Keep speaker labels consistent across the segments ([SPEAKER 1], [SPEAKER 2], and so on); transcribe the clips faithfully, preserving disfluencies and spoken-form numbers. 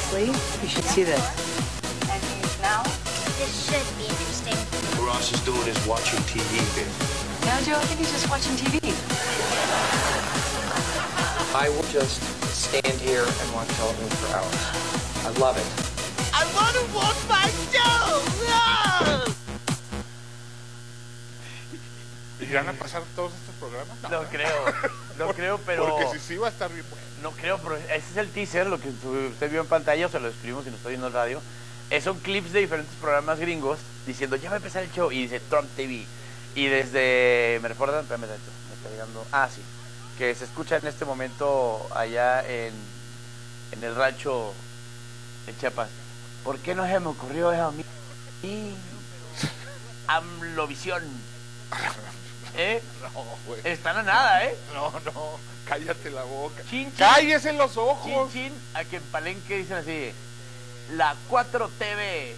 [SPEAKER 1] Honestly, you should see this.
[SPEAKER 2] And now?
[SPEAKER 3] This should be interesting.
[SPEAKER 4] What Ross is doing is watching T V, babe.
[SPEAKER 1] No, Joe, I think he's just watching T V.
[SPEAKER 5] I will just stand here and watch television for hours. I love it.
[SPEAKER 6] I want to watch my show! No!
[SPEAKER 7] ¿Irán a pasar todos estos programas?
[SPEAKER 8] No, no creo, no creo, pero...
[SPEAKER 7] Porque si sí va a estar bien bueno.
[SPEAKER 8] No creo, pero ese es el teaser, lo que usted vio en pantalla, o se lo escribimos y nos está viendo en radio. Es, son clips de diferentes programas gringos diciendo, ya va a empezar el show, y dice Trump T V. Y desde, me recuerdan, espérame, me está llegando, ah, sí, que se escucha en este momento allá en, en el rancho de Chiapas. ¿Por qué no se me ocurrió eso a mí? Amlovisión. ¿Eh?
[SPEAKER 7] No, güey.
[SPEAKER 8] Están a nada, ¿eh?
[SPEAKER 7] No, no, cállate la boca.
[SPEAKER 8] Chin, chin.
[SPEAKER 7] ¡Cállese los ojos!
[SPEAKER 8] Chin, chin, a que en Palenque dicen así, la cuatro T V.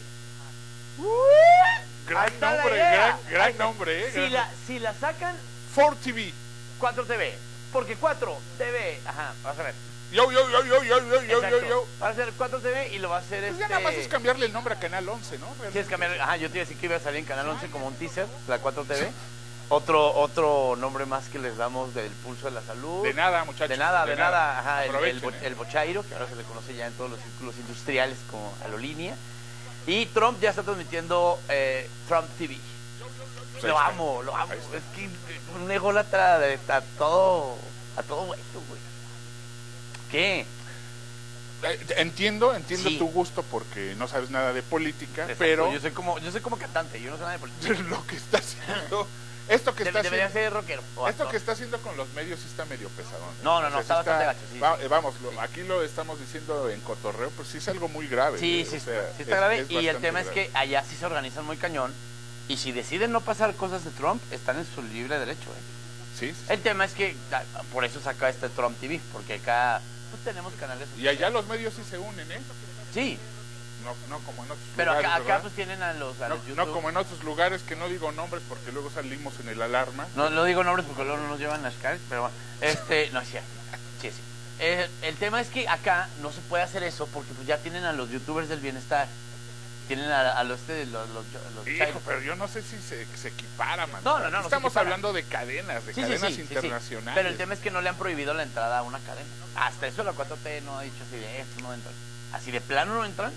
[SPEAKER 7] Gran nombre, gran, gran nombre, ¿eh?
[SPEAKER 8] Si,
[SPEAKER 7] Gran
[SPEAKER 8] la,
[SPEAKER 7] nombre.
[SPEAKER 8] si la sacan,
[SPEAKER 7] cuatro T V.
[SPEAKER 8] cuatro T V. Porque cuatro T V, ajá, vas a ver.
[SPEAKER 7] Yo, yo, yo, yo, yo, yo, yo, yo, yo.
[SPEAKER 8] Va a ser cuatro T V y lo va a hacer
[SPEAKER 7] Pues
[SPEAKER 8] este...
[SPEAKER 7] ya nada más es cambiarle el nombre a Canal once, ¿no?
[SPEAKER 8] Sí, es cambiar, ajá, yo te iba a decir que iba a salir en Canal once como un teaser, la cuatro T V. Otro, otro nombre más que les damos del Pulso de la Salud.
[SPEAKER 7] De nada, muchachos.
[SPEAKER 8] De nada, de, de nada. nada. Ajá, el, el,
[SPEAKER 7] eh.
[SPEAKER 8] el Bochairo, que ahora se le conoce ya en todos los círculos industriales como Aerolínea. Y Trump ya está transmitiendo eh, Trump T V. Pues lo amo, lo amo. Es que un ególatra de, a todo, a todo bueno, güey. ¿Qué?
[SPEAKER 7] Entiendo, entiendo
[SPEAKER 8] Sí.
[SPEAKER 7] tu gusto porque no sabes nada de política,
[SPEAKER 8] Exacto,
[SPEAKER 7] pero
[SPEAKER 8] yo soy como, yo soy como cantante, yo no sé nada de política.
[SPEAKER 7] lo que está haciendo, esto que
[SPEAKER 8] De,
[SPEAKER 7] está
[SPEAKER 8] debería
[SPEAKER 7] haciendo,
[SPEAKER 8] ser rockero. o
[SPEAKER 7] esto
[SPEAKER 8] actor.
[SPEAKER 7] que está haciendo con los medios sí está medio pesadón. ¿eh?
[SPEAKER 8] No, no,
[SPEAKER 7] O
[SPEAKER 8] no,
[SPEAKER 7] sea,
[SPEAKER 8] está
[SPEAKER 7] sí
[SPEAKER 8] bastante gacho, sí,
[SPEAKER 7] va-
[SPEAKER 8] sí.
[SPEAKER 7] eh, vamos, lo- aquí lo estamos diciendo en cotorreo, pero sí es algo muy grave.
[SPEAKER 8] Sí,
[SPEAKER 7] ¿eh?
[SPEAKER 8] sí,
[SPEAKER 7] O sea,
[SPEAKER 8] sí está
[SPEAKER 7] es-
[SPEAKER 8] grave.
[SPEAKER 7] es
[SPEAKER 8] Y el
[SPEAKER 7] bastante
[SPEAKER 8] tema
[SPEAKER 7] grave.
[SPEAKER 8] es que allá sí se organizan muy cañón. Y si deciden no pasar cosas de Trump, están en su libre derecho. ¿eh?
[SPEAKER 7] Sí, sí.
[SPEAKER 8] El tema es que ah, por eso saca este Trump T V, porque acá pues, tenemos canales.
[SPEAKER 7] Y allá los medios sí se unen, ¿eh?
[SPEAKER 8] Sí,
[SPEAKER 7] No, no como en otros
[SPEAKER 8] pero
[SPEAKER 7] lugares,
[SPEAKER 8] acá, acá
[SPEAKER 7] ¿verdad?
[SPEAKER 8] pues tienen a los, a
[SPEAKER 7] No,
[SPEAKER 8] los YouTube.
[SPEAKER 7] no como en otros lugares que no digo nombres porque luego salimos en el alarma.
[SPEAKER 8] No, no digo nombres porque luego no nos llevan a Skype, pero bueno, este, no es cierto. Sí, sí. Eh, el tema es que acá no se puede hacer eso porque pues ya tienen a los youtubers del bienestar. Tienen a, a los, este, los, los, los
[SPEAKER 7] Hijo,
[SPEAKER 8] child-
[SPEAKER 7] pero yo no sé si se, se equipara, man.
[SPEAKER 8] No, no, no, no se
[SPEAKER 7] Estamos
[SPEAKER 8] equipara.
[SPEAKER 7] hablando de cadenas, de
[SPEAKER 8] Sí, sí,
[SPEAKER 7] cadenas
[SPEAKER 8] sí, sí, sí.
[SPEAKER 7] internacionales.
[SPEAKER 8] Pero el tema es que no le han prohibido la entrada a una cadena. Hasta eso la cuatro T no ha dicho así de esto no entran. Así de plano no entran.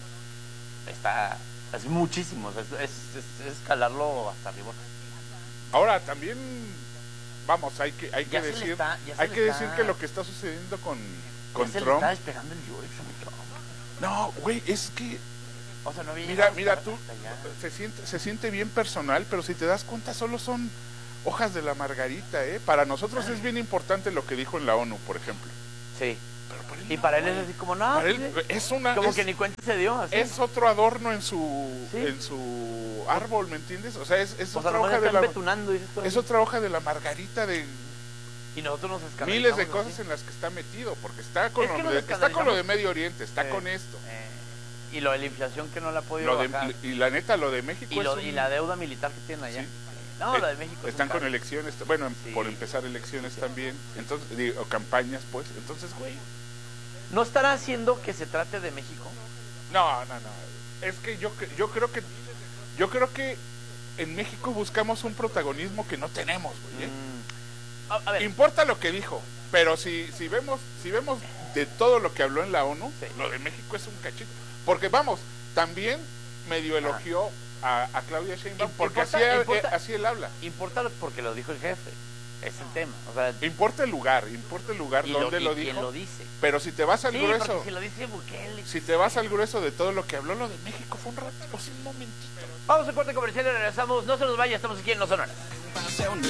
[SPEAKER 8] Está, es muchísimo, es, es, es- es escalarlo hasta arriba.
[SPEAKER 7] Ahora también, vamos, hay que, hay que
[SPEAKER 8] Ya se le
[SPEAKER 7] decir,
[SPEAKER 8] está- ya se
[SPEAKER 7] hay
[SPEAKER 8] le
[SPEAKER 7] que
[SPEAKER 8] está-
[SPEAKER 7] decir que lo que está sucediendo con, con
[SPEAKER 8] Ya se le
[SPEAKER 7] Trump.
[SPEAKER 8] está despegando el Yurex a mi Trump.
[SPEAKER 7] No, güey, es que
[SPEAKER 8] O sea, no había
[SPEAKER 7] mira,
[SPEAKER 8] llegado
[SPEAKER 7] mira
[SPEAKER 8] hasta-
[SPEAKER 7] tú,
[SPEAKER 8] hasta allá.
[SPEAKER 7] se siente, se siente bien personal, pero si te das cuenta solo son hojas de la margarita, ¿eh? Para nosotros es bien importante lo que dijo en la ONU, por ejemplo.
[SPEAKER 8] Sí.
[SPEAKER 7] Pero para él
[SPEAKER 8] Y
[SPEAKER 7] no,
[SPEAKER 8] para él
[SPEAKER 7] güey.
[SPEAKER 8] es así como, no,
[SPEAKER 7] Para él
[SPEAKER 8] pues,
[SPEAKER 7] es una,
[SPEAKER 8] como
[SPEAKER 7] es-
[SPEAKER 8] que ni cuenta se dio. Así.
[SPEAKER 7] es otro adorno en su,
[SPEAKER 8] Sí.
[SPEAKER 7] en su árbol, ¿me entiendes? O sea, es, es
[SPEAKER 8] O sea,
[SPEAKER 7] otra
[SPEAKER 8] nomás
[SPEAKER 7] hoja de
[SPEAKER 8] están
[SPEAKER 7] la,
[SPEAKER 8] betunando, dices tú.
[SPEAKER 7] es otra hoja de la margarita de
[SPEAKER 8] Y nosotros nos escandalizamos.
[SPEAKER 7] miles de
[SPEAKER 8] así.
[SPEAKER 7] cosas en las que está metido, porque está con,
[SPEAKER 8] Es que
[SPEAKER 7] lo,
[SPEAKER 8] nos
[SPEAKER 7] de, está con lo de
[SPEAKER 8] escandalizamos.
[SPEAKER 7] Medio Oriente, está
[SPEAKER 8] Eh,
[SPEAKER 7] con esto.
[SPEAKER 8] eh, y lo de la inflación que no la ha podido
[SPEAKER 7] Lo de-
[SPEAKER 8] bajar.
[SPEAKER 7] y la neta, lo de México
[SPEAKER 8] Y,
[SPEAKER 7] es
[SPEAKER 8] lo-
[SPEAKER 7] un-
[SPEAKER 8] y la deuda militar que tienen allá.
[SPEAKER 7] Sí.
[SPEAKER 8] No,
[SPEAKER 7] eh,
[SPEAKER 8] lo de México. es
[SPEAKER 7] están
[SPEAKER 8] un
[SPEAKER 7] con
[SPEAKER 8] caso.
[SPEAKER 7] elecciones, bueno, em-
[SPEAKER 8] Sí.
[SPEAKER 7] por empezar elecciones también, entonces, digo, o campañas, pues, entonces, güey,
[SPEAKER 8] ¿No estará haciendo que se trate de México?
[SPEAKER 7] no, no, no, es que yo, cre- yo creo que, yo creo que en México buscamos un protagonismo que no tenemos, güey, ¿eh?
[SPEAKER 8] Mm. A, a ver,
[SPEAKER 7] Importa lo que dijo, pero si, si vemos, si vemos de todo lo que habló en la ONU,
[SPEAKER 8] Sí.
[SPEAKER 7] lo de México es un cachito. Porque vamos, también medio elogió a, a Claudia Sheinbaum,
[SPEAKER 8] Im-
[SPEAKER 7] porque
[SPEAKER 8] importa-
[SPEAKER 7] así, él-
[SPEAKER 8] importa-
[SPEAKER 7] eh, así él habla.
[SPEAKER 8] importa porque lo dijo el jefe. Es el tema. O sea,
[SPEAKER 7] Importa el lugar, importa el lugar
[SPEAKER 8] y
[SPEAKER 7] donde
[SPEAKER 8] y
[SPEAKER 7] lo,
[SPEAKER 8] quién
[SPEAKER 7] dijo.
[SPEAKER 8] lo dice.
[SPEAKER 7] Pero si te vas al
[SPEAKER 8] Sí,
[SPEAKER 7] grueso,
[SPEAKER 8] porque si lo dice Bukele.
[SPEAKER 7] si te vas al grueso de todo lo que habló, lo de México fue un rato, pues un momentito.
[SPEAKER 8] Vamos a corte comercial y regresamos. No se nos vaya, estamos aquí en No Sonora.